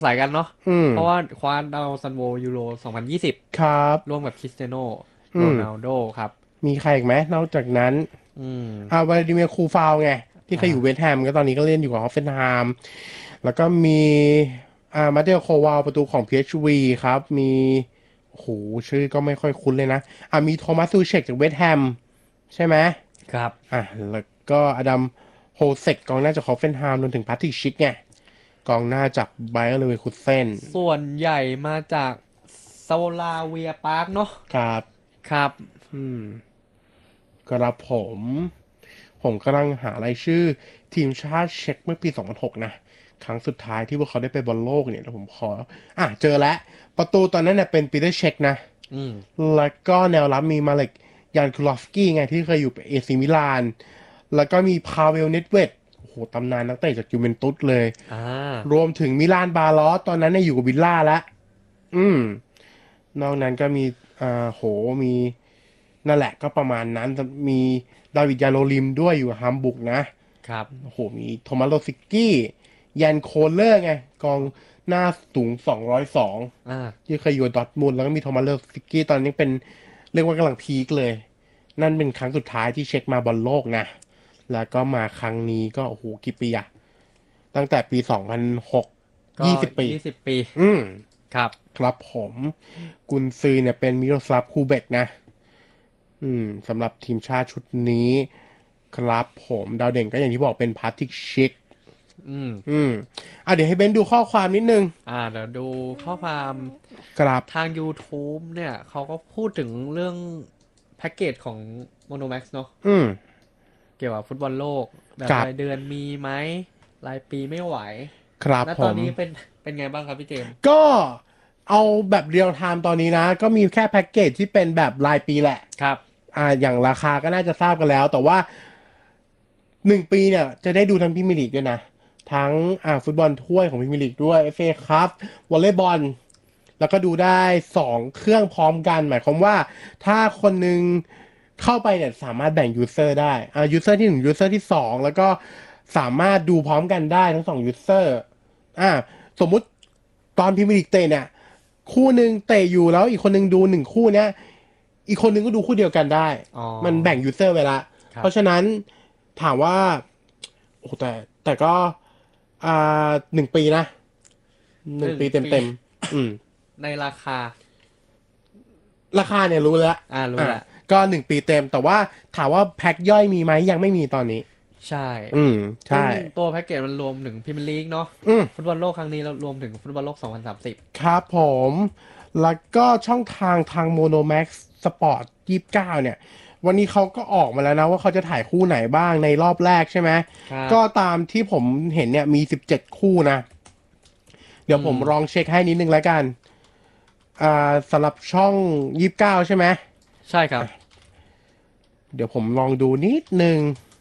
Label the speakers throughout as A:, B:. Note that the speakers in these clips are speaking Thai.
A: สายกันเนาะ
B: อืม
A: เพราะว่าคว้าดาวซันโวยูโร2020
B: ครับ
A: ร่วมกับคริสเตียโนโร
B: อืม
A: นัลโดครับ
B: มีใครอีกไหมนอกจากนั้น
A: อืม
B: วลาดิเมียร์คูฟาวไงที่เคยอยู่เวสต์
A: อ่า
B: แฮมก็ตอนนี้ก็เล่นอยู่กับฮอฟเฟนไฮม์แล้วก็มีมาเตโอโควาลประตูของ PSV ครับมีโอ้โหชื่อก็ไม่ค่อยคุ้นเลยนะมีโทมัสซูเชกจากเวสต์แฮมใช่ไหม
A: ครับ
B: แล้วก็อดัมโฮเซกกองหน้าจากฮอฟเฟนไฮม์รวมถึงพาทริกชิกไงกองหน้าจากไบเออร์เลเวอร์คูเซน
A: ส่วนใหญ่มาจากซาลาเวียปาร์คเนาะ
B: ครับ
A: ครับ
B: อืมกระผมกำลังหารายชื่อทีมชาติเช็กเมื่อปี2006นะครั้งสุดท้ายที่พวกเขาได้ไปบอลโลกเนี่ยแล้วผมขอเจอแล้วประตูตอนนั้นเนี่ยเป็นปีเตอร์เช็กนะ
A: อืม
B: แล้วก็แนวรับมีมาเล็กยานคูลอฟสกี้ไงที่เคยอยู่เอซีมิลานแล้วก็มีพาเวลเนตเวดโอ้โหตำนานนักเตะจากยูเวนตุสเลย
A: อ่า
B: รวมถึงมิลานบาลอสตอนนั้นเนี่ยอยู่กับวิลล่าแล้วอืมนอกนั้นก็มีโหมีนั่นแหละก็ประมาณนั้นมีดาวิดยาโนลิมด้วยอยู่ฮัมบุร์กนะ
A: ครับ
B: โอ้โหมีโทมัสโรซิกกี้ยันโคเลอร์ไงกองหน้าสูง202
A: อ่า
B: ที่เคยอยู่ดอร์ทมุนด์แล้วก็มีโทมัสโรซิกกี้ตอนนี้เป็นเรียกว่ากำลังพีคเลยนั่นเป็นครั้งสุดท้ายที่เช็คมาบอลโลกนะแล้วก็มาครั้งนี้ก็โอ้โหกี่ปีอะตั้งแต่ปี2006
A: ก็
B: 20 ปี
A: 20 ปี
B: อืม
A: ครับ
B: ครับผมกุนซือเนี่ยเป็นมิโรสลาฟคูเบกนะสำหรับทีมชาติชุดนี้ครับผมดาวเด่นก็อย่างที่บอกเป็นพาทิกชิก
A: อืม
B: อืมเดี๋ยวให้เบนดูข้อความนิดนึง
A: เดี๋ยวดูข้อความ
B: ครับ
A: ทาง YouTube เนี่ยเขาก็พูดถึงเรื่องแพ็กเกจของ Monomax เนาะ
B: อืม
A: เกี่ยวกับฟุตบอลโลกแบบ
B: ครับ
A: รายเดือนมีไหมรายปีไม่ไหว
B: ครับ
A: แล้ว
B: ผม
A: ตอนนี้เป็นไงบ้างครับพี่เจมส์
B: ก็เอาแบบเรียลไทม์ตอนนี้นะ ก็มีแค่แพ็กเกจที่เป็นแบบรายปีแหละ
A: ครับ
B: อย่างราคาก็น่าจะทราบกันแล้ว แต่ว่า1 ปีเนี่ยจะได้ดูทั้งพรีเมียร์ลีกด้วยนะ ทั้งฟุตบอลถ้วยของพรีเมียร์ลีกด้วย FA คัพวอลเลย์บอล แล้วก็ดูได้2 เครื่องพร้อมกันหมายความว่าถ้าคนหนึ่งเข้าไปเนี่ยสามารถแบ่งยูเซอร์ได้ยูเซอร์ที่1ยูเซอร์ที่2แล้วก็สามารถดูพร้อมกันได้ทั้ง2 ยูเซอร์สมมุติตอนพรีเมียร์ลีกเตะเนี่ยคู่หนึ่งเตะอยู่แล้วอีกคนหนึ่งดู1 คู่เนี้ยอีกคนหนึ่งก็ดูคู่เดียวกันได้
A: อ๋อ
B: มันแบ่งยูเซอร์ไว้ละ
A: ครับ
B: เพราะฉะนั้นถามว่าโอ้แต่ก็1 ปีนะห
A: หนึ่ง
B: นึ่งปีเต็ม
A: ปี
B: เต็ม
A: ในราคา
B: ราคาเนี่ยรู้แล้ว
A: รู้แหละ
B: ก็1 ปีเต็มแต่ว่าถามว่าแพ็คย่อยมีไหมยังไม่มีตอนนี้
A: ใช่
B: อืม
A: ซึ่ง
B: ใช่
A: ตัวแพ็กเกจมันรวมถึงพรีเมียร์ลีกเนาะ
B: อืม
A: ฟุตบอลโลกครั้งนี้แล้วรวมถึงฟุตบอลโลก2030
B: ครับผมแล้วก็ช่องทางโมโนแม็กซ์สปอร์ต29เนี่ยวันนี้เขาก็ออกมาแล้วนะว่าเขาจะถ่ายคู่ไหนบ้างในรอบแรกใช่ไหม
A: ครับ
B: ก็ตามที่ผมเห็นเนี่ยมี17 คู่นะเดี๋ยวผม
A: อืม
B: ลองเช็คให้นิดนึงแล้วกันสำหรับช่อง29ใช่ไหม
A: ใช่ครับ
B: เดี๋ยวผมลองดูนิดนึง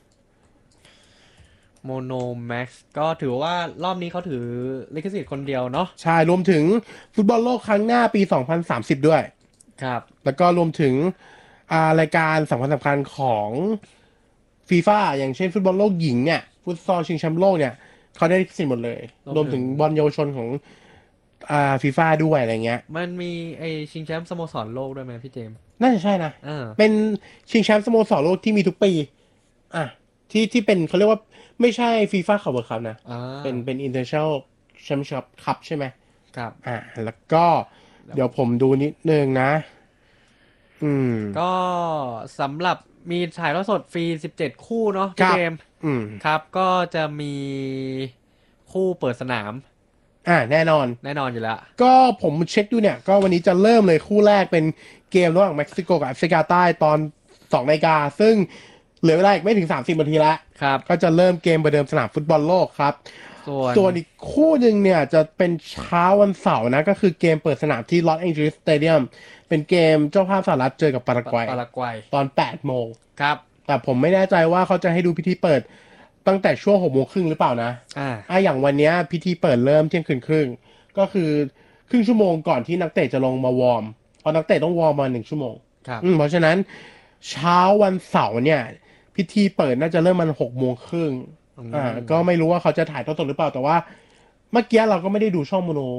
A: โมโนแม็กซ์ก็ถือว่ารอบนี้เขาถือลิขสิทธิ์คนเดียวเนาะ
B: ใช่รวมถึงฟุตบอลโลกครั้งหน้าปี2030ด้วย
A: ครับ
B: แล้วก็รวมถึงรายการสำคัญของฟีฟ่าอย่างเช่นฟุตบอลโลกหญิงเนี่ยฟุตซอลชิงแชมป์โลกเนี่ยเขาได้สิทธิ์หมดเลยรวมถึ
A: รวมถึง
B: งบอลเยาวชนของฟีฟ่าด้วยอะไรเงี้ย
A: มันมีไอชิงแชมป์สโมสรโลกด้วยไหมพี่เจมส์
B: น่าจะใช่นะ
A: อ่า
B: เป็นชิงแชมป์สโมสรโลกที่มีทุกปีอ่ะที่เป็นเขาเรียกว่าไม่ใช่ฟีฟ่าคัพเวิลด์คัพนะ
A: อ่า
B: เป็น international championship cup ใช่ไหม
A: ครับ
B: แล้วก็
A: แล้ว
B: เดี๋ยวผมดูนิดนึงนะ อืม
A: ก็สำหรับมีถ่ายทอดสดฟรี17คู่เนาะ
B: ครับ
A: พี่เจมส์
B: อืม
A: ครับก็จะมีคู่เปิดสนาม
B: แน่นอน
A: แน่นอนอยู่แล้ว
B: ก็ผมเช็คดูเนี่ยก็วันนี้จะเริ่มเลยคู่แรกเป็นเกมระหว่างเม็กซิโกกับแอฟริกาใต้ตอน2 นาฬิกาซึ่งเหลือเวลาอีกไม่ถึง30 นาทีแล้ว
A: ครับ
B: ก็จะเริ่มเกมประเดิมสนามฟุตบอลโลกครับ
A: ส่วน
B: ส่วนอีกคู่หนึ่งเนี่ยจะเป็นเช้าวันเสาร์นะก็คือเกมเปิดสนามที่ลอสแองเจลิสสเตเดียมเป็นเกมเจ้าภาพสหรัฐเจอกับปารากวัย
A: ปารากวัย
B: ตอน8 โมง
A: ครับ
B: แต่ผมไม่แน่ใจว่าเขาจะให้ดูพิธีเปิดตั้งแต่ช่วง6 โมงครึ่งหรือเปล่านะ
A: อ่า
B: อย่างวันเนี้ยพิธีเปิดเริ่มเที่ยงคืนครึ่งก็คือครึ่งชั่วโมงก่อนที่นักเตะจะลงมาวอร์มเพราะนักเตะต้องวอร์มมา1 ชั่วโมง
A: ครับ
B: เพราะฉะนั้นเช้าวันเสาร์เนี่ยพิธีเปิดน่าจะเริ่มมัน6 โมงครึ่ง
A: อืม
B: ก็ไม่รู้ว่าเขาจะถ่ายทอดสดหรือเปล่าแต่ว่าเมื่อกี้เราก็ไม่ได้ดูช่องโมโน